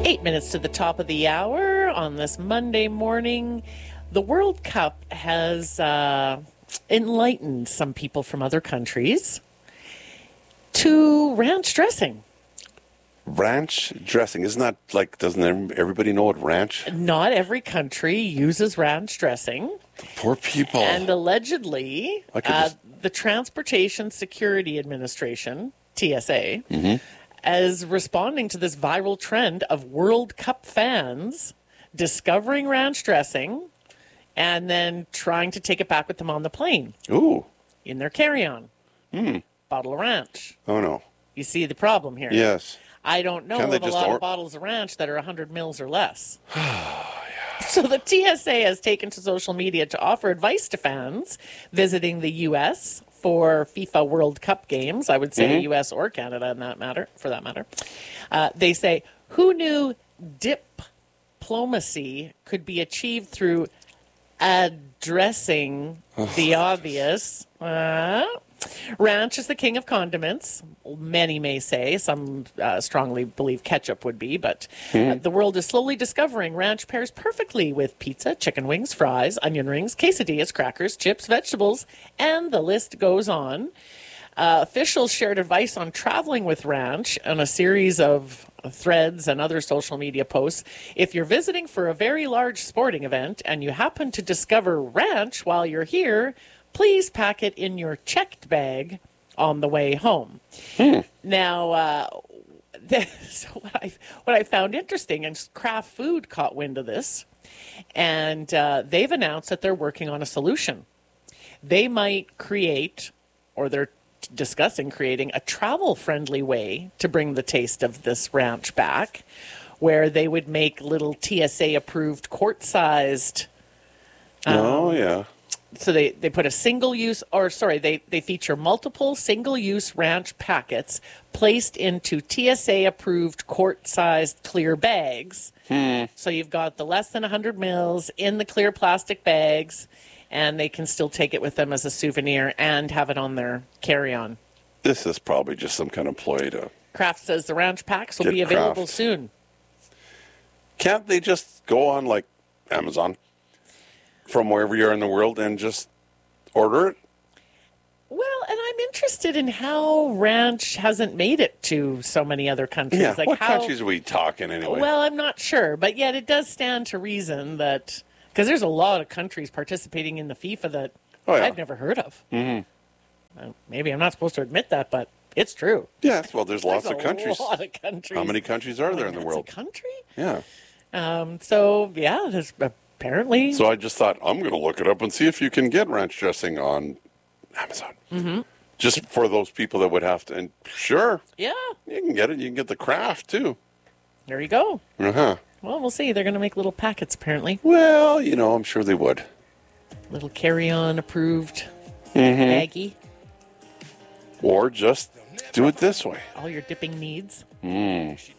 8 minutes to the top of the hour on this Monday morning. The World Cup has enlightened some people from other countries to ranch dressing. Ranch dressing, isn't that like, doesn't everybody know what ranch? Not every country uses ranch dressing. Poor people. And allegedly, the Transportation Security Administration, TSA, is responding to this viral trend of World Cup fans discovering ranch dressing and then trying to take it back with them on the plane. Ooh. In their carry-on. Bottle of ranch. Oh, no. You see the problem here? Yes. I don't know of a lot of bottles of ranch that are 100 mils or less. So the TSA has taken to social media to offer advice to fans visiting the U.S. for FIFA World Cup games. I would say U.S. or Canada for that matter. They say, who knew diplomacy could be achieved through addressing the obvious? Ranch is the king of condiments, many may say. Some strongly believe ketchup would be, but the world is slowly discovering ranch pairs perfectly with pizza, chicken wings, fries, onion rings, quesadillas, crackers, chips, vegetables, and the list goes on. Officials shared advice on traveling with ranch on a series of threads and other social media posts. If you're visiting for a very large sporting event and you happen to discover ranch while you're here, please pack it in your checked bag on the way home. Now, so what I found interesting, and Kraft Food caught wind of this, and they've announced that they're working on a solution. They might create, or they're discussing creating, a travel-friendly way to bring the taste of this ranch back, where they would make little TSA-approved quart-sized... So they put a they feature multiple single-use ranch packets placed into TSA-approved quart-sized clear bags. So you've got the less than 100 mils in the clear plastic bags, and they can still take it with them as a souvenir and have it on their carry-on. This is probably just some kind of ploy to... Kraft says the ranch packs will be available soon. Can't they just go on, like, Amazon from wherever you are in the world and just order it? Well, and I'm interested in how ranch hasn't made it to so many other countries. Yeah, what countries are we talking anyway? Well, I'm not sure, but yet it does stand to reason that, because there's a lot of countries participating in the FIFA that I've never heard of. Maybe I'm not supposed to admit that, but it's true. Yes, well, there's lots of countries. A lot of countries. How many countries are there in the world? A country? Yeah. There's apparently. So I just thought, I'm going to look it up and see if you can get ranch dressing on Amazon. Just for those people that would have to. And sure. Yeah. You can get it. You can get the Kraft, too. There you go. Well, we'll see. They're going to make little packets, apparently. Well, I'm sure they would. Little carry-on approved baggie. Or just do it this way. All your dipping needs.